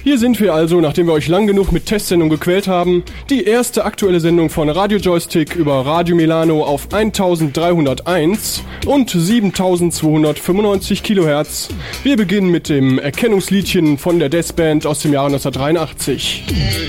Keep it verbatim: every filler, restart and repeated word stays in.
Hier sind wir also, nachdem wir euch lang genug mit Testsendung gequält haben. Die erste aktuelle Sendung von Radio Joystick über Radio Milano auf eintausenddreihunderteins und siebentausendzweihundertfünfundneunzig Kilohertz. Wir beginnen mit dem Erkennungsliedchen von der Death Band aus dem Jahre neunzehnhundertdreiundachtzig.